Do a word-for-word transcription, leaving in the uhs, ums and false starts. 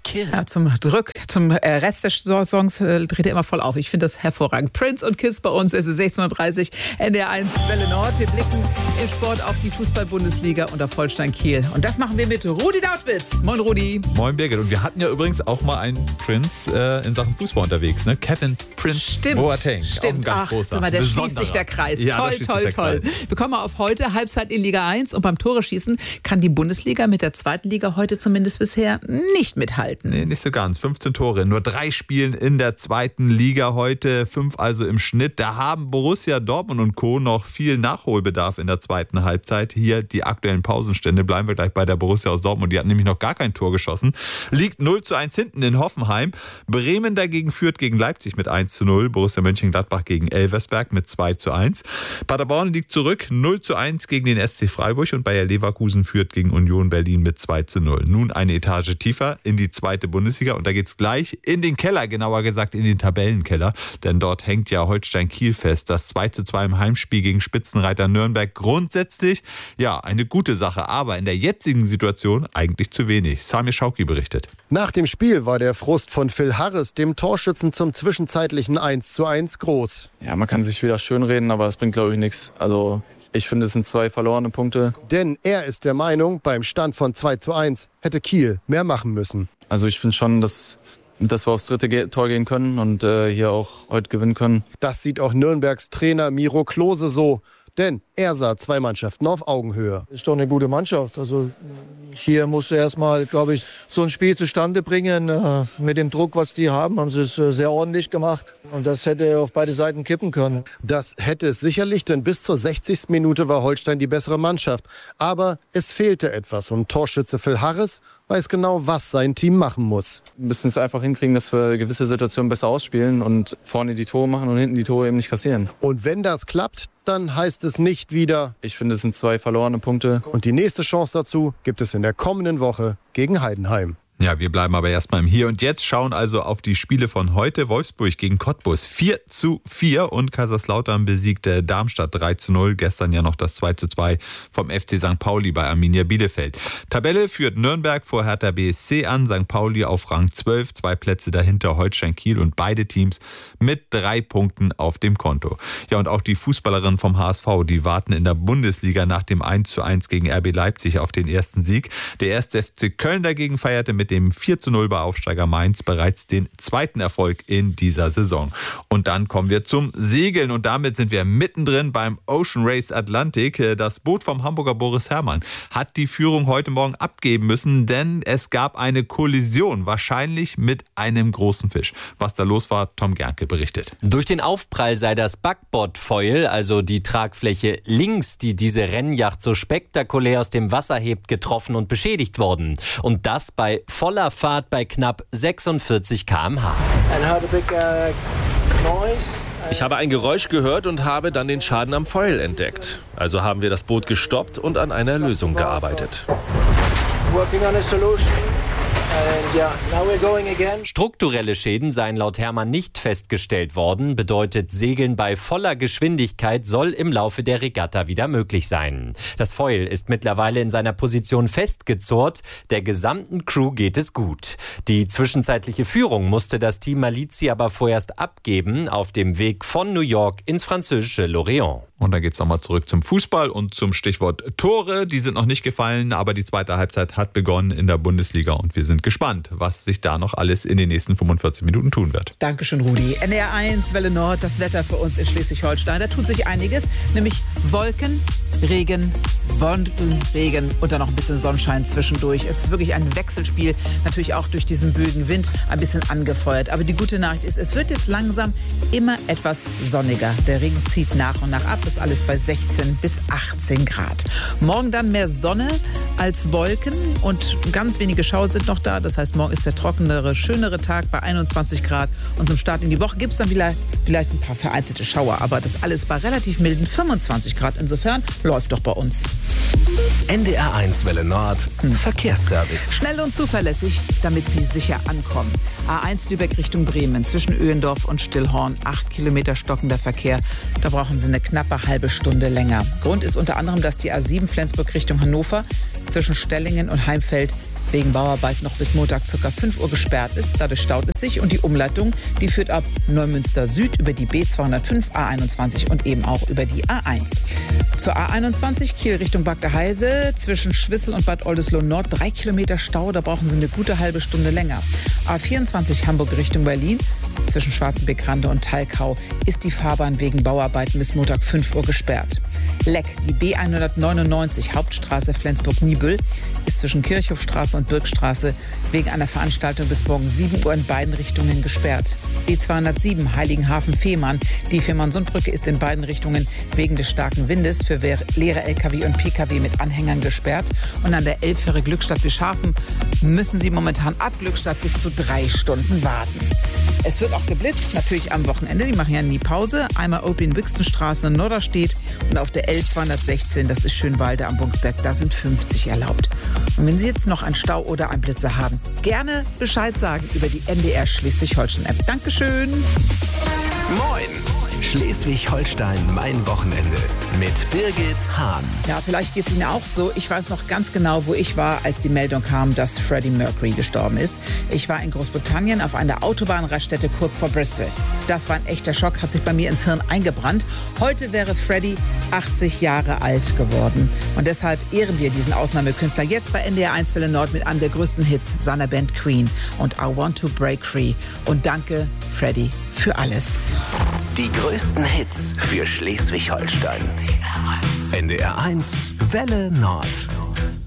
Kiss. Ja, zum Drück, zum äh, Rest des Songs äh, dreht er immer voll auf. Ich finde das hervorragend. Prince und Kiss bei uns. Es ist sechzehn Uhr dreißig, N D R eins Welle Nord. Wir blicken im Sport auf die Fußball-Bundesliga und auf Holstein Kiel. Und das machen wir mit Rudi Dautwitz. Moin Rudi. Moin Birgit. Und wir hatten ja übrigens auch mal einen Prince äh, in Sachen Fußball unterwegs. Ne? Kevin Prince Stimmt, Boateng. Stimmt. Auch ein ganz Ach, großer. mal, der schließt sich der Kreis. Ja, toll, toll, toll. Kreis. Wir kommen auf heute, Halbzeit in Liga eins. Und beim Tore-Schießen kann die Bundesliga mit der zweiten Liga heute zumindest bisher nicht mithalten. Nee, nicht so ganz. fünfzehn Tore, nur drei Spielen in der zweiten Liga heute, fünf also im Schnitt. Da haben Borussia Dortmund und Co. noch viel Nachholbedarf in der zweiten Halbzeit. Hier die aktuellen Pausenstände. Bleiben wir gleich bei der Borussia aus Dortmund. Die hat nämlich noch gar kein Tor geschossen. Liegt null zu eins hinten in Hoffenheim. Bremen dagegen führt gegen Leipzig mit eins zu null. Borussia Mönchengladbach gegen Elversberg mit zwei zu eins. Paderborn liegt zurück null zu eins gegen den S C Freiburg und Bayer Leverkusen führt gegen Union Berlin mit zwei zu null. Nun eine Etage tiefer in die zweite Bundesliga und da geht's gleich in den Keller, genauer gesagt in den Tabellenkeller, denn dort hängt ja Holstein Kiel fest. Das zwei zu zwei im Heimspiel gegen Spitzenreiter Nürnberg grundsätzlich, ja, eine gute Sache, aber in der jetzigen Situation eigentlich zu wenig. Samir Schauki berichtet. Nach dem Spiel war der Frust von Phil Harris, dem Torschützen zum zwischenzeitlichen eins zu eins, groß. Ja, man kann sich wieder schönreden, aber es bringt, glaube ich, nichts. Also ich finde, es sind zwei verlorene Punkte. Denn er ist der Meinung, beim Stand von zwei zu eins hätte Kiel mehr machen müssen. Also ich finde schon, dass, dass wir aufs dritte Ge- Tor gehen können und äh, hier auch heute gewinnen können. Das sieht auch Nürnbergs Trainer Miro Klose so. Denn er sah zwei Mannschaften auf Augenhöhe. Ist doch eine gute Mannschaft. Also hier musst du erstmal, glaube ich, so ein Spiel zustande bringen. Äh, mit dem Druck, was die haben, haben sie es äh, sehr ordentlich gemacht. Und das hätte auf beide Seiten kippen können. Das hätte es sicherlich, denn bis zur sechzigsten Minute war Holstein die bessere Mannschaft. Aber es fehlte etwas und Torschütze Phil Harris weiß genau, was sein Team machen muss. Wir müssen es einfach hinkriegen, dass wir gewisse Situationen besser ausspielen und vorne die Tore machen und hinten die Tore eben nicht kassieren. Und wenn das klappt, dann heißt es nicht wieder... Ich finde, es sind zwei verlorene Punkte. Und die nächste Chance dazu gibt es in der kommenden Woche gegen Heidenheim. Ja, wir bleiben aber erstmal im Hier und Jetzt, schauen also auf die Spiele von heute. Wolfsburg gegen Cottbus vier zu vier und Kaiserslautern besiegte Darmstadt drei zu null. Gestern ja noch das zwei zu zwei vom F C Sankt Pauli bei Arminia Bielefeld. Tabelle führt Nürnberg vor Hertha B S C an, Sankt Pauli auf Rang zwölf, zwei Plätze dahinter Holstein Kiel und beide Teams mit drei Punkten auf dem Konto. Ja, und auch die Fußballerinnen vom H S V, die warten in der Bundesliga nach dem eins zu eins gegen R B Leipzig auf den ersten Sieg. Der erste F C Köln dagegen feierte mit dem vier zu null bei Aufsteiger Mainz bereits den zweiten Erfolg in dieser Saison. Und dann kommen wir zum Segeln und damit sind wir mittendrin beim Ocean Race Atlantic. Das Boot vom Hamburger Boris Herrmann hat die Führung heute Morgen abgeben müssen, denn es gab eine Kollision, wahrscheinlich mit einem großen Fisch. Was da los war, Tom Gernke berichtet. Durch den Aufprall sei das Backbordfoil, also die Tragfläche links, die diese Rennjacht so spektakulär aus dem Wasser hebt, getroffen und beschädigt worden. Und das bei voller Fahrt bei knapp sechsundvierzig Kilometer pro Stunde. Ich habe ein Geräusch gehört und habe dann den Schaden am Foil entdeckt. Also haben wir das Boot gestoppt und an einer Lösung gearbeitet. Strukturelle Schäden seien laut Herrmann nicht festgestellt worden, bedeutet Segeln bei voller Geschwindigkeit soll im Laufe der Regatta wieder möglich sein. Das Foil ist mittlerweile in seiner Position festgezurrt, der gesamten Crew geht es gut. Die zwischenzeitliche Führung musste das Team Malizzi aber vorerst abgeben, auf dem Weg von New York ins französische Lorient. Und dann geht es nochmal zurück zum Fußball und zum Stichwort Tore. Die sind noch nicht gefallen, aber die zweite Halbzeit hat begonnen in der Bundesliga und wir sind gespannt, was sich da noch alles in den nächsten fünfundvierzig Minuten tun wird. Dankeschön, Rudi. N D R eins, Welle Nord, das Wetter für uns in Schleswig-Holstein. Da tut sich einiges, nämlich Wolken, Regen, Wolken, Regen und dann noch ein bisschen Sonnenschein zwischendurch. Es ist wirklich ein Wechselspiel, natürlich auch durch diesen böigen Wind ein bisschen angefeuert. Aber die gute Nachricht ist, es wird jetzt langsam immer etwas sonniger. Der Regen zieht nach und nach ab, ist alles bei sechzehn bis achtzehn Grad. Morgen dann mehr Sonne als Wolken und ganz wenige Schauer sind noch da. Das heißt, morgen ist der trockenere, schönere Tag bei einundzwanzig Grad. Und zum Start in die Woche gibt es dann vielleicht, vielleicht ein paar vereinzelte Schauer. Aber das alles bei relativ milden fünfundzwanzig Grad. Insofern läuft doch bei uns. N D R eins Welle Nord, hm. Verkehrsservice. Schnell und zuverlässig, damit Sie sicher ankommen. A eins Lübeck Richtung Bremen, zwischen Öhendorf und Stillhorn, acht Kilometer stockender Verkehr. Da brauchen Sie eine knappe halbe Stunde länger. Grund ist unter anderem, dass die A sieben Flensburg Richtung Hannover zwischen Stellingen und Heimfeld wegen Bauarbeit noch bis Montag ca. fünf Uhr gesperrt ist. Dadurch staut es sich und die Umleitung, die führt ab Neumünster Süd über die B zweihundertfünf, A einundzwanzig und eben auch über die A eins. Zur A einundzwanzig Kiel Richtung Bad Heide zwischen Schwissel und Bad Oldesloe Nord drei Kilometer Stau, da brauchen Sie eine gute halbe Stunde länger. A vierundzwanzig Hamburg Richtung Berlin zwischen Schwarzenbeck-Rande und Talkau ist die Fahrbahn wegen Bauarbeiten bis Montag fünf Uhr gesperrt. Leck, die B hundertneunundneunzig Hauptstraße Flensburg-Niebüll ist zwischen Kirchhofstraße und Birkstraße wegen einer Veranstaltung bis morgen sieben Uhr in beiden Richtungen gesperrt. B zweihundertsieben Heiligenhafen-Fehmarn, die Fehmarnsundbrücke ist in beiden Richtungen wegen des starken Windes für leere L K W und P K W mit Anhängern gesperrt. Und an der Elbfähre Glückstadt-Bischhafen müssen Sie momentan ab Glückstadt bis zu drei Stunden warten. Es wird auch geblitzt, natürlich am Wochenende. Die machen ja nie Pause. Einmal Opien-Wixenstraße in Norderstedt und auf der L zweihundertsechzehn, das ist Schönwalde am Bungsberg, da sind fünfzig erlaubt. Und wenn Sie jetzt noch einen Stau oder einen Blitzer haben, gerne Bescheid sagen über die N D R Schleswig-Holstein-App. Dankeschön. Moin! Schleswig-Holstein, mein Wochenende mit Birgit Hahn. Ja, vielleicht geht es Ihnen auch so. Ich weiß noch ganz genau, wo ich war, als die Meldung kam, dass Freddie Mercury gestorben ist. Ich war in Großbritannien auf einer Autobahnraststätte kurz vor Bristol. Das war ein echter Schock, hat sich bei mir ins Hirn eingebrannt. Heute wäre Freddie achtzig Jahre alt geworden. Und deshalb ehren wir diesen Ausnahmekünstler jetzt bei N D R eins Welle Nord mit einem der größten Hits seiner Band Queen und I Want to Break Free. Und danke, Freddie, für alles. Die größten Hits für Schleswig-Holstein. N D R eins Welle Nord.